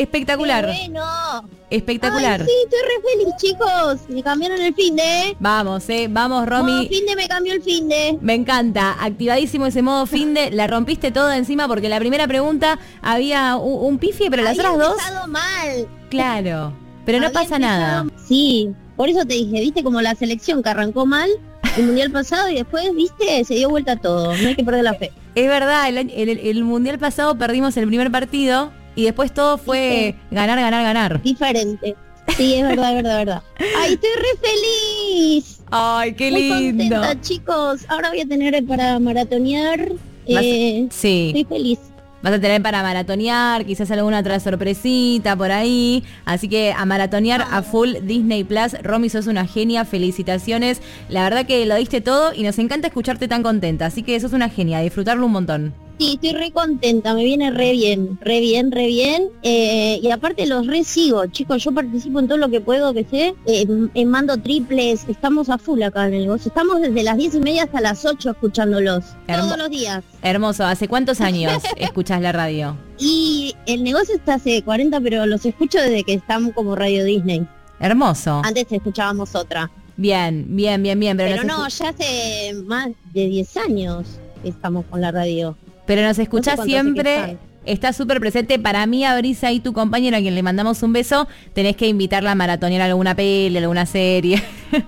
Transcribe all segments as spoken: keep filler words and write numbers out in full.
Espectacular. ¡Qué bueno! Espectacular. Ay, sí, estoy re feliz, chicos. Me cambiaron el finde, ¿eh? Vamos, eh, vamos, Romy. Modo finde me cambió el finde. Me encanta, activadísimo ese modo finde, la rompiste toda encima porque la primera pregunta había un, un pifie, pero las Había otras dos... empezado mal. Claro, pero no Había pasa empezado- nada. Sí, por eso te dije, viste como la selección que arrancó mal el mundial pasado y después, viste, se dio vuelta todo. No hay que perder la fe. Es verdad, el, año- el, el- el mundial pasado perdimos el primer partido y después todo fue ganar, ganar, ganar. Diferente. Sí, es verdad, es verdad, es verdad. Ay, estoy re feliz. Ay, qué Muy lindo. contenta, chicos. Ahora voy a tener para maratonear. Vas- Eh, sí. Estoy feliz. Vas a tener para maratonear, quizás alguna otra sorpresita por ahí. Así que a maratonear a full Disney Plus. Romy, sos una genia, felicitaciones. La verdad que lo diste todo y nos encanta escucharte tan contenta. Así que sos una genia, disfrutarlo un montón. Sí, estoy re contenta, me viene re bien, re bien, re bien. Eh, y aparte los re sigo, chicos, yo participo en todo lo que puedo, que sé. Eh, en mando triples, estamos a full acá en el negocio. Estamos desde las diez y media hasta las ocho escuchándolos. Hermo- Todos los días. Hermoso. ¿Hace cuántos años escuchás la radio? Y el negocio está hace cuarenta, pero los escucho desde que estamos como Radio Disney. Hermoso. Antes escuchábamos otra. Bien, bien, bien, bien. Pero, Pero nos no, escu- ya hace más de diez años que estamos con la radio. pero nos escuchás cuánto hace que siempre. están. Está súper presente. Para mí, a Brisa y tu compañero, a quien le mandamos un beso, tenés que invitarla a maratonear alguna peli, alguna serie.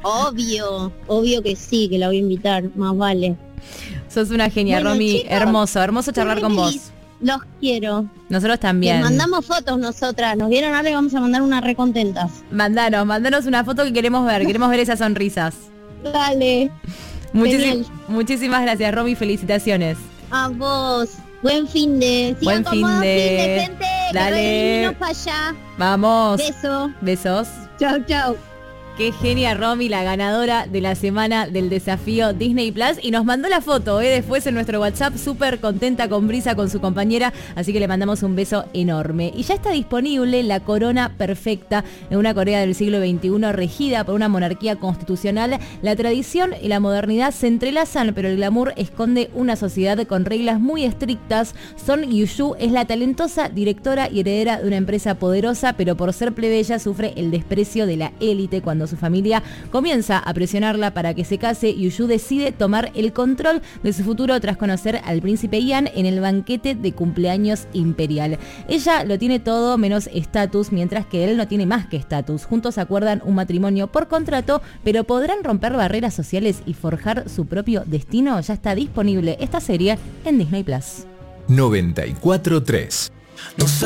Obvio, obvio que sí, que la voy a invitar, más vale. Sos una genia, Bueno, Romy. chicos, hermoso, hermoso charlar Estoy con re vos. feliz. Los quiero. Nosotros también. Les mandamos fotos nosotras. Nos vieron ahora y vamos a mandar unas recontentas. Mandanos, mandanos una foto que queremos ver. Queremos ver esas sonrisas. Dale. Muchísim- Genial. muchísimas gracias, Romy. Felicitaciones. A vos. Buen fin de. Buen fin de. gente. Dale. Que no para allá. Vamos. Beso. Besos. Chau, chau. Qué genia, Romy, la ganadora de la semana del desafío Disney Plus. Y nos mandó la foto, ¿eh? Después en nuestro WhatsApp, súper contenta con Brisa, con su compañera. Así que le mandamos un beso enorme. Y ya está disponible La Corona Perfecta en una Corea del siglo veintiuno regida por una monarquía constitucional. La tradición y la modernidad se entrelazan, pero el glamour esconde una sociedad con reglas muy estrictas. Son Yushu es la talentosa directora y heredera de una empresa poderosa, pero por ser plebeya sufre el desprecio de la élite. Cuando su familia comienza a presionarla para que se case, Yushu decide tomar el control de su futuro tras conocer al príncipe Ian en el banquete de cumpleaños imperial. Ella lo tiene todo menos estatus, mientras que él no tiene más que estatus. Juntos acuerdan un matrimonio por contrato, pero ¿podrán romper barreras sociales y forjar su propio destino? Ya está disponible esta serie en Disney Plus. noventa y cuatro tres.